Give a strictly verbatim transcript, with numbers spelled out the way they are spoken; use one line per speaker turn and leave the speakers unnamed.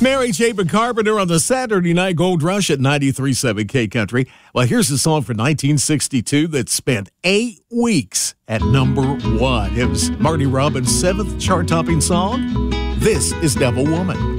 Mary Chapin Carpenter on the Saturday Night Gold Rush at ninety-three point seven K Country. Well, here's a song from nineteen sixty-two that spent eight weeks at number one. It was Marty Robbins' seventh chart-topping song. This is Devil Woman.